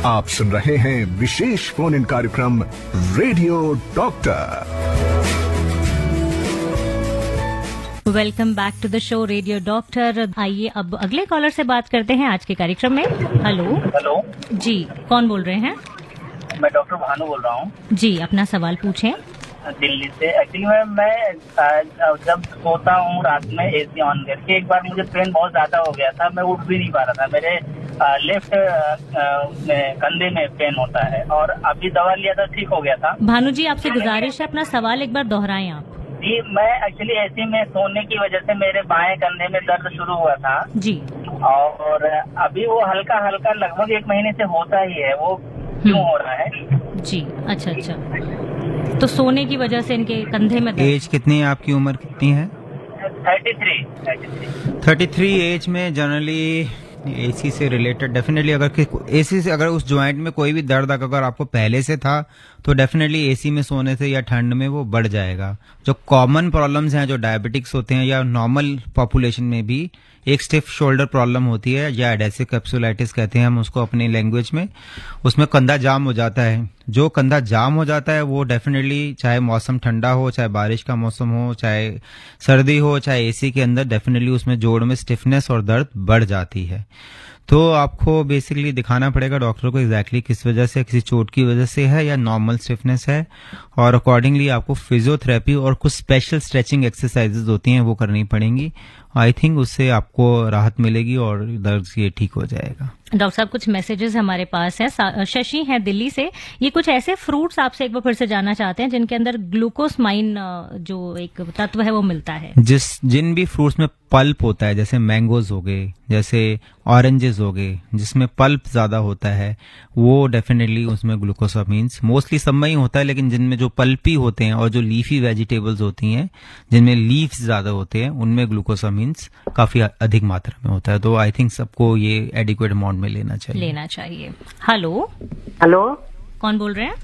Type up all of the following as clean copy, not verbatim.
आप सुन रहे हैं विशेष फोन इन कार्यक्रम radio doctor. Welcome back to the show radio doctor. आइए अब अगले कॉलर से बात करते हैं आज के कार्यक्रम में। हेलो जी, कौन बोल रहे हैं? मैं डॉक्टर भानु बोल रहा हूँ जी, अपना सवाल पूछें। दिल्ली से। एक्चुअली मैं जब सोता हूँ रात में एसी ऑन करके, एक बार मुझे पेन बहुत ज्यादा हो गया था, मैं उठ भी नहीं पा रहा था। मेरे लेफ्ट कंधे में पेन होता है और अभी दवा लिया था, ठीक हो गया था। भानु जी, आपसे गुजारिश है अपना सवाल एक बार दोहराएं आप। जी, मैं एक्चुअली ऐसे में सोने की वजह से मेरे बाएं कंधे में दर्द शुरू हुआ था जी, और अभी वो हल्का हल्का लगभग 1 महीने से होता ही है। वो क्यों हो रहा है? जी, अच्छा, तो सोने की वजह से इनके कंधे में दर्द। एज कितनी है आपकी? उम्र कितनी है? 33 एज में जनरली एसी से रिलेटेड डेफिनेटली एसी से अगर उस जॉइंट में कोई भी दर्द अगर आपको पहले से था तो डेफिनेटली एसी में सोने से या ठंड में वो बढ़ जाएगा। जो कॉमन प्रॉब्लम्स हैं, जो डायबिटिक्स होते हैं या नॉर्मल पॉपुलेशन में भी एक स्टिफ शोल्डर प्रॉब्लम होती है या एडेसिव कैप्सुलाइटिस कहते हैं हम उसको अपनी लैंग्वेज में, उसमें कंधा जाम हो जाता है। जो कंधा जाम हो जाता है वो डेफिनेटली चाहे मौसम ठंडा हो, चाहे बारिश का मौसम हो, चाहे सर्दी हो, चाहे एसी के अंदर, डेफिनेटली उसमें जोड़ में स्टिफनेस और दर्द बढ़ जाती है। तो आपको बेसिकली दिखाना पड़ेगा डॉक्टर को एग्जैक्टली किस वजह से, किसी चोट की वजह से है या नॉर्मल स्टिफनेस है, और अकॉर्डिंगली आपको फिजियोथेरेपी और कुछ स्पेशल स्ट्रेचिंग एक्सरसाइजेज होती हैं वो करनी पड़ेंगी। आई थिंक उससे आपको राहत मिलेगी और दर्द ये ठीक हो जाएगा। डॉक्टर साहब, कुछ मैसेजेस हमारे पास हैं। शशि हैं दिल्ली से। ये कुछ ऐसे फ्रूट्स आपसे एक बार फिर से जानना चाहते हैं जिनके अंदर ग्लूकोसमाइन जो एक तत्व है वो मिलता है। जिन भी फ्रूट्स में पल्प होता है, जैसे मैंगोज हो गए, जैसे ऑरेंजेस हो गए, जिसमें पल्प ज्यादा होता है वो डेफिनेटली उसमें ग्लूकोसामीन्स मोस्टली सब में ही होता है, लेकिन जिनमें जो पल्पी होते हैं और जो लीफी वेजिटेबल्स होती हैं जिनमें लीव्स ज्यादा होते हैं उनमें ग्लूकोसामीन्स काफी अधिक मात्रा में होता है। तो आई थिंक सबको ये एडिक्वेट अमाउंट में लेना चाहिए। हेलो, कौन बोल रहे हैं?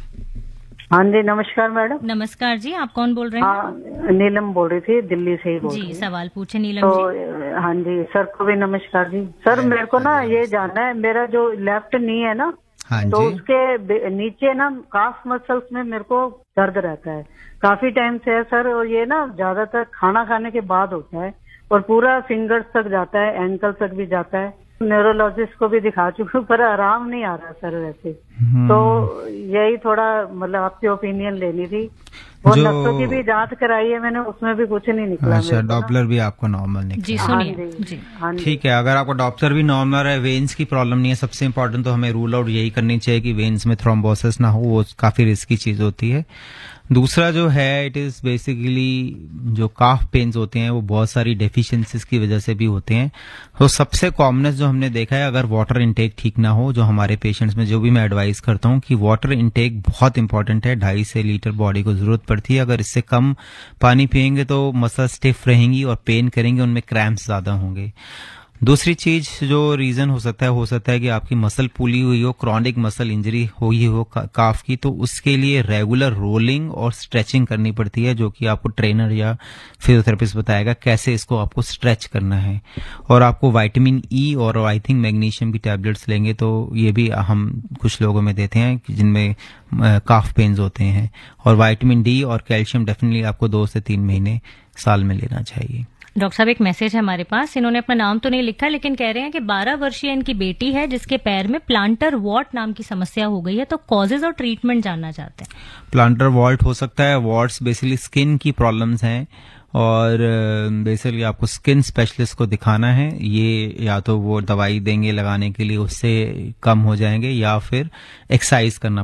हाँ जी, नमस्कार मैडम। नमस्कार जी, आप कौन बोल रहे हैं? हाँ, नीलम बोल रही थी, दिल्ली से ही बोल रही जी, थी। सवाल पूछे नीलम जी। हाँ जी, सर को भी नमस्कार जी। सर, मेरे को ना ये जानना है, मेरा जो लेफ्ट नी है ना, तो उसके नीचे ना काफ मसल्स में मेरे को दर्द रहता है, काफी टाइम से है सर, और ये ना ज्यादातर खाना खाने के बाद होता है और पूरा फिंगर्स तक जाता है, एंकल तक भी जाता है। न्यूरोलॉजिस्ट को भी दिखा चुकी हूँ पर आराम नहीं आ रहा सर वैसे। तो यही थोड़ा मतलब आपकी ओपिनियन लेनी थी। वो नसों की भी जांच कराई है मैंने, उसमें भी कुछ नहीं निकला। अच्छा, डॉपलर भी आपको नॉर्मल निकला? जी, सुनिए। ठीक है, अगर आपको डॉपलर भी नॉर्मल है, वेन्स की प्रॉब्लम नहीं है, सबसे इम्पोर्टेंट तो हमें रूल आउट यही करनी चाहिए कि वेन्स में थ्रोम्बोसिस ना हो, वो काफी रिस्की चीज होती है। दूसरा जो है, इट इज बेसिकली जो काफ पेन्स होते हैं वो बहुत सारी डेफिशिएंसीज की वजह से भी होते हैं। तो सबसे कॉमनेस्ट जो हमने देखा है, अगर वाटर इनटेक ठीक ना हो, जो हमारे पेशेंट्स में जो भी मैं एडवाइस करता हूँ कि वाटर इनटेक बहुत इंपॉर्टेंट है, 2.5 से लीटर बॉडी को जरूरत पड़ती है। अगर इससे कम पानी पियेंगे तो मसल स्टिफ रहेंगी और पेन करेंगे, उनमें क्रैम्प्स ज्यादा होंगे। दूसरी चीज जो रीजन हो सकता है कि आपकी मसल पुली हुई हो, क्रॉनिक मसल इंजरी हुई हो काफ की, तो उसके लिए रेगुलर रोलिंग और स्ट्रेचिंग करनी पड़ती है, जो कि आपको ट्रेनर या फिजियोथेरेपिस्ट बताएगा कैसे इसको आपको स्ट्रेच करना है। और आपको विटामिन ई और आई थिंक मैग्नीशियम की टैबलेट्स लेंगे तो ये भी हम कुछ लोगों में देते हैं जिनमें काफ पेन्स होते हैं। और विटामिन डी और कैल्शियम डेफिनेटली आपको 2 से 3 महीने साल में लेना चाहिए। डॉक्टर साहब, एक मैसेज है हमारे पास। इन्होंने अपना नाम तो नहीं लिखा, लेकिन कह रहे हैं कि 12 वर्षीय इनकी बेटी है जिसके पैर में प्लांटर वॉट नाम की समस्या हो गई है, तो कॉजेज और ट्रीटमेंट जानना चाहते हैं। प्लांटर वॉट हो सकता है, वॉट्स बेसिकली स्किन की प्रॉब्लम्स हैं और बेसिकली आपको स्किन स्पेशलिस्ट को दिखाना है। ये या तो वो दवाई देंगे लगाने के लिए, उससे कम हो जाएंगे, या फिर एक्सरसाइज करना